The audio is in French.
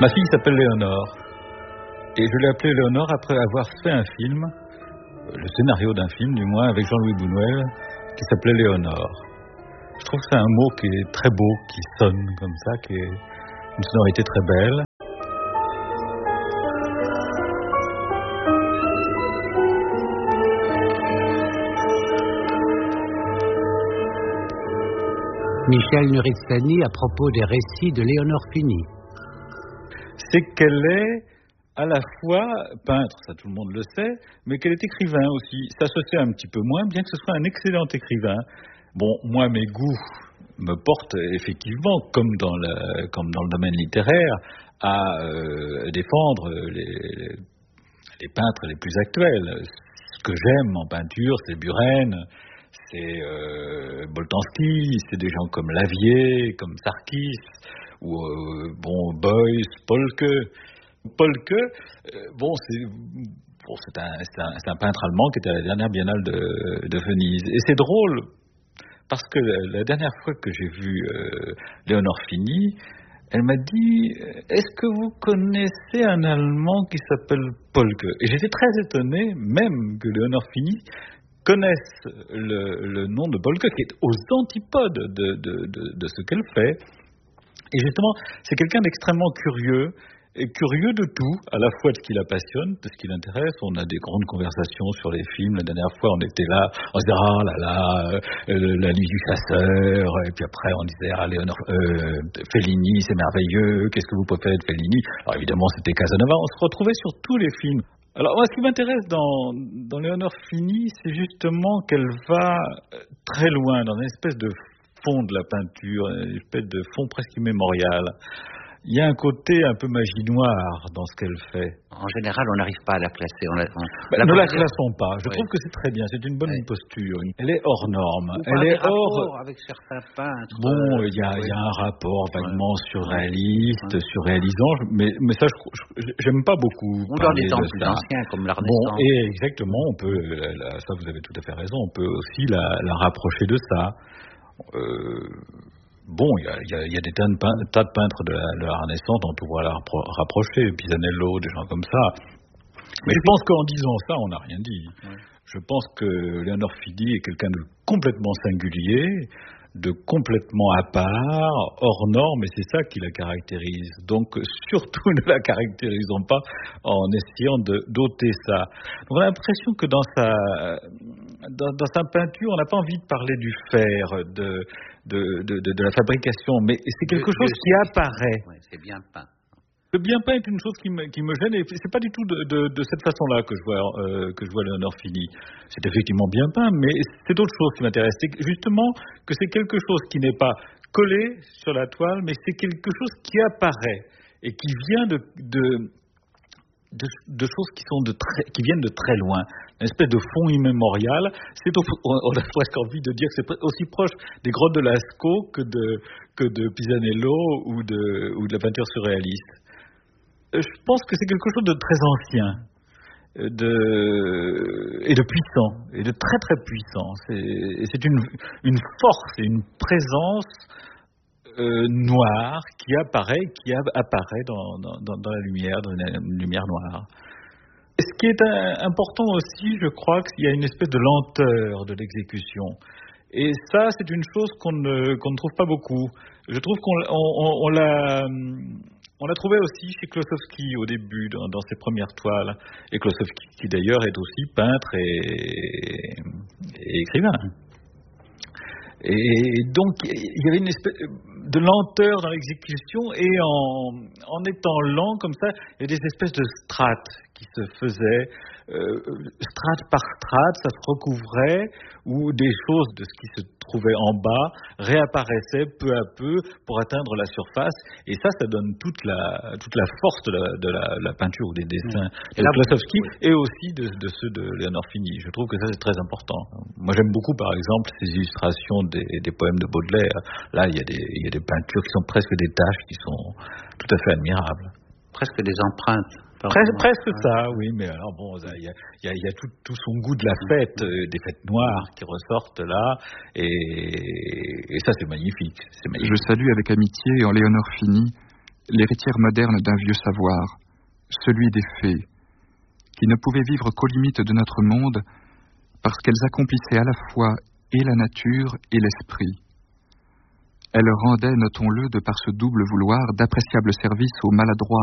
Ma fille s'appelle Léonore. Et je l'ai appelée Léonore après avoir fait un film, le scénario d'un film du moins, avec Jean-Louis Bounouel, qui s'appelait Léonore. Je trouve que c'est un mot qui est très beau, qui sonne comme ça, qui est une sonorité très belle. Michel Nuristani à propos des récits de Léonore Fini. C'est qu'elle est à la fois peintre, ça tout le monde le sait, mais qu'elle est écrivain aussi. Ça se sait un petit peu moins, bien que ce soit un excellent écrivain. Bon, moi, mes goûts me portent effectivement, comme dans le domaine littéraire, à défendre les peintres les plus actuels. Ce que j'aime en peinture, c'est Buren, c'est Boltanski, c'est des gens comme Lavier, comme Sarkis, ou Beuys, Polke. Polke, c'est un peintre allemand qui était à la dernière biennale de Venise. Et c'est drôle, parce que la dernière fois que j'ai vu Léonore Fini, elle m'a dit « Est-ce que vous connaissez un Allemand qui s'appelle Polke ?» Et j'étais très étonné, même que Léonore Fini connaisse le nom de Polke, qui est aux antipodes de ce qu'elle fait. Et justement, c'est quelqu'un d'extrêmement curieux, et curieux de tout, à la fois de ce qui la passionne, de ce qui l'intéresse. On a des grandes conversations sur les films. La dernière fois, on était là, on se disait « Ah là là, la nuit du chasseur », et puis après, on disait « Ah, Fellini, c'est merveilleux, qu'est-ce que vous préférez de Fellini ?» Alors évidemment, c'était Casanova. On se retrouvait sur tous les films. Alors moi, ce qui m'intéresse dans Léonore Fini, c'est justement qu'elle va très loin, dans une espèce de fond de la peinture, une espèce de fond presque immémorial. Il y a un côté un peu magie noire dans ce qu'elle fait. En général, on n'arrive pas à la classer. Ne la classons pas. Je trouve que c'est très bien. C'est une bonne posture. Elle est hors norme. Elle est hors avec certains peintres. Bon, il y a un rapport vaguement surréaliste, surréalisant, mais ça, j'aime pas beaucoup. On dans des temps plus anciens, comme l'Art Renaissance. Et exactement, on peut. Ça, vous avez tout à fait raison. On peut aussi la rapprocher de ça. Il y a des tas de peintres de la Renaissance dont on voit la rapprocher, Pisanello, des gens comme ça. Mais je pense qu'en disant ça, on n'a rien dit. Ouais. Je pense que Léonore Fini est quelqu'un de complètement singulier, de complètement à part, hors norme, et c'est ça qui la caractérise. Donc, surtout ne la caractérisons pas en essayant d'ôter ça. Donc, on a l'impression que dans sa peinture, on n'a pas envie de parler du fer, de la fabrication, mais c'est quelque chose qui apparaît. Oui, c'est bien peint. Le bien peint est une chose qui me gêne, et c'est pas du tout de cette façon-là que je vois Léonore Fini. C'est effectivement bien peint, mais c'est autre chose qui m'intéresse. C'est justement que c'est quelque chose qui n'est pas collé sur la toile, mais c'est quelque chose qui apparaît et qui vient de choses qui viennent de très loin, une espèce de fond immémorial. On a presque envie de dire que c'est aussi proche des grottes de Lascaux que de Pisanello ou de la peinture surréaliste. Je pense que c'est quelque chose de très ancien et de puissant, et de très très puissant. C'est une force et une présence noire qui apparaît dans la lumière, dans une lumière noire. Et ce qui est important aussi, je crois, qu'il y a une espèce de lenteur de l'exécution. Et ça, c'est une chose qu'on ne trouve pas beaucoup. Je trouve on l'a trouvé aussi chez Klossowski au début, dans ses premières toiles. Et Klossowski, qui d'ailleurs est aussi peintre et écrivain. Et donc, il y avait une espèce de lenteur dans l'exécution, et en étant lent comme ça, il y a des espèces de strates qui se faisaient, strate par strate, ça se recouvrait, où des choses de ce qui se trouvait en bas réapparaissaient peu à peu pour atteindre la surface, et ça donne toute la force de la peinture ou des dessins de Klossowski, et aussi de ceux de Léonore Fini. Je trouve que ça, c'est très important. Moi, j'aime beaucoup, par exemple, ces illustrations des poèmes de Baudelaire. Là, il y a des peintures qui sont presque des taches, qui sont tout à fait admirables. Presque des empreintes. Presque ça, oui, mais alors bon, il y a tout son goût de la fête, des fêtes noires qui ressortent là, et ça c'est magnifique. Je salue avec amitié en Léonore Fini l'héritière moderne d'un vieux savoir, celui des fées, qui ne pouvaient vivre qu'aux limites de notre monde parce qu'elles accomplissaient à la fois et la nature et l'esprit. Elles rendaient, notons-le, de par ce double vouloir, d'appréciables services aux maladroits